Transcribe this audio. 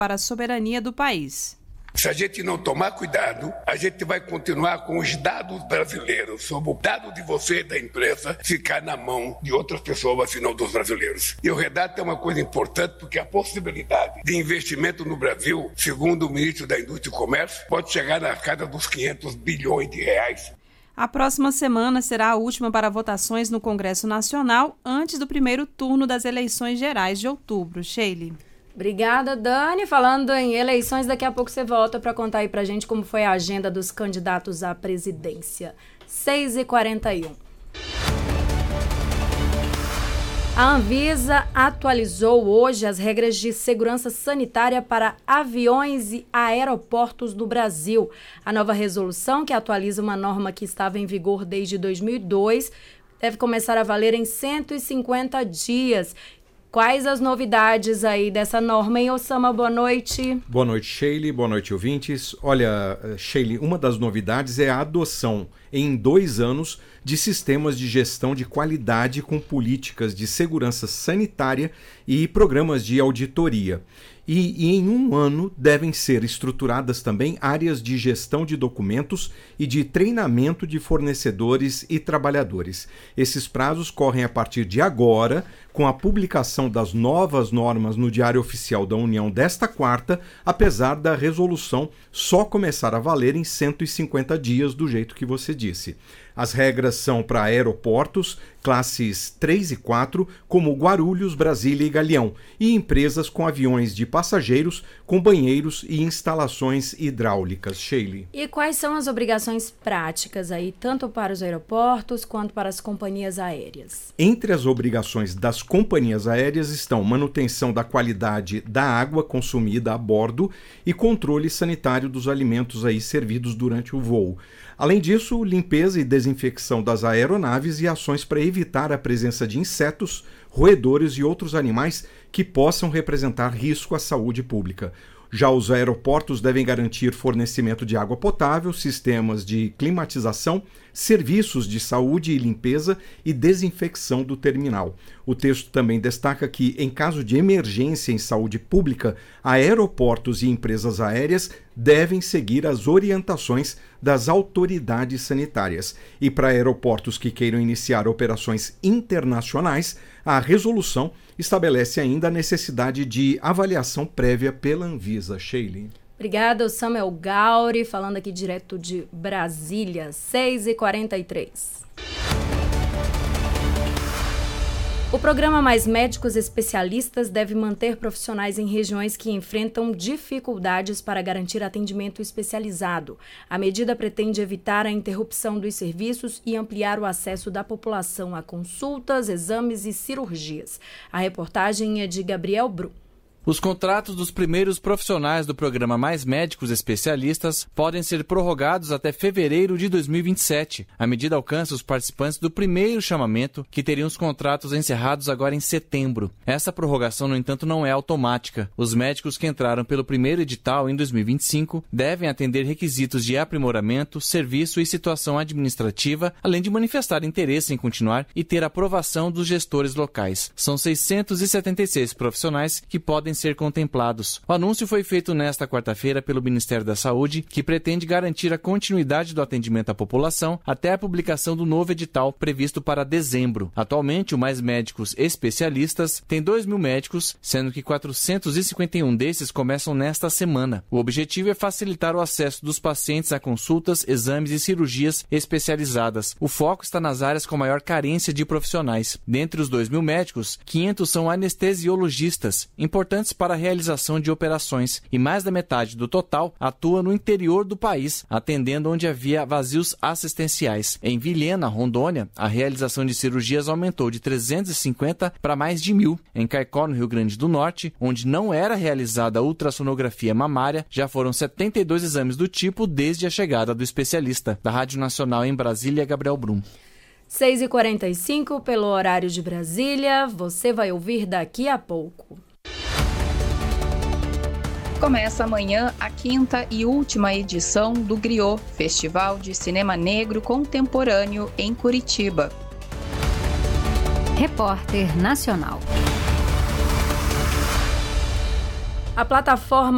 para a soberania do país. Se a gente não tomar cuidado, a gente vai continuar com os dados brasileiros, sob o dado de você e da imprensa, ficar na mão de outras pessoas, senão dos brasileiros. E o redato é uma coisa importante, porque a possibilidade de investimento no Brasil, segundo o ministro da Indústria e Comércio, pode chegar na casa dos 500 bilhões de reais. A próxima semana será a última para votações no Congresso Nacional, antes do primeiro turno das eleições gerais de outubro. Sheila. Obrigada, Dani. Falando em eleições, daqui a pouco você volta para contar aí pra gente como foi a agenda dos candidatos à presidência. 6h41. A Anvisa atualizou hoje as regras de segurança sanitária para aviões e aeroportos no Brasil. A nova resolução, que atualiza uma norma que estava em vigor desde 2002, deve começar a valer em 150 dias. Quais as novidades aí dessa norma, hein, Osama? Boa noite. Boa noite, Sheila. Boa noite, ouvintes. Olha, Sheila, uma das novidades é a adoção, em 2 anos, de sistemas de gestão de qualidade com políticas de segurança sanitária e programas de auditoria. E em 1 ano devem ser estruturadas também áreas de gestão de documentos e de treinamento de fornecedores e trabalhadores. Esses prazos correm a partir de agora, com a publicação das novas normas no Diário Oficial da União desta quarta, apesar da resolução só começar a valer em 150 dias, do jeito que você disse. As regras são para aeroportos, classes 3 e 4, como Guarulhos, Brasília e Galeão, e empresas com aviões de passageiros, com banheiros e instalações hidráulicas. Sheila. E quais são as obrigações práticas aí, tanto para os aeroportos quanto para as companhias aéreas? Entre as obrigações das companhias aéreas estão manutenção da qualidade da água consumida a bordo e controle sanitário dos alimentos aí servidos durante o voo. Além disso, limpeza e desinfecção das aeronaves e ações para evitar a presença de insetos, roedores e outros animais que possam representar risco à saúde pública. Já os aeroportos devem garantir fornecimento de água potável, sistemas de climatização, serviços de saúde e limpeza e desinfecção do terminal. O texto também destaca que, em caso de emergência em saúde pública, aeroportos e empresas aéreas devem seguir as orientações das autoridades sanitárias. E para aeroportos que queiram iniciar operações internacionais, a resolução estabelece ainda a necessidade de avaliação prévia pela Anvisa. Sheila. Obrigada, Samuel Gauri, falando aqui direto de Brasília, 6h43. O programa Mais Médicos Especialistas deve manter profissionais em regiões que enfrentam dificuldades para garantir atendimento especializado. A medida pretende evitar a interrupção dos serviços e ampliar o acesso da população a consultas, exames e cirurgias. A reportagem é de Gabriel Brum. Os contratos dos primeiros profissionais do programa Mais Médicos Especialistas podem ser prorrogados até fevereiro de 2027. A medida alcança os participantes do primeiro chamamento, que teriam os contratos encerrados agora em setembro. Essa prorrogação, no entanto, não é automática. Os médicos que entraram pelo primeiro edital em 2025 devem atender requisitos de aprimoramento, serviço e situação administrativa, além de manifestar interesse em continuar e ter aprovação dos gestores locais. São 676 profissionais que podem ser contemplados. O anúncio foi feito nesta quarta-feira pelo Ministério da Saúde, que pretende garantir a continuidade do atendimento à população até a publicação do novo edital previsto para dezembro. Atualmente, o Mais Médicos Especialistas tem 2.000 médicos, sendo que 451 desses começam nesta semana. O objetivo é facilitar o acesso dos pacientes a consultas, exames e cirurgias especializadas. O foco está nas áreas com maior carência de profissionais. Dentre os 2.000 médicos, 500 são anestesiologistas, importantes para a realização de operações, e mais da metade do total atua no interior do país, atendendo onde havia vazios assistenciais. Em Vilhena, Rondônia, a realização de cirurgias aumentou de 350 para mais de 1.000. Em Caicó, no Rio Grande do Norte, onde não era realizada a ultrassonografia mamária, já foram 72 exames do tipo desde a chegada do especialista. Da Rádio Nacional em Brasília, Gabriel Brum. 6h45, pelo horário de Brasília, você vai ouvir daqui a pouco. Começa amanhã a 5ª e última edição do Griot, Festival de Cinema Negro Contemporâneo em Curitiba. Repórter Nacional. A plataforma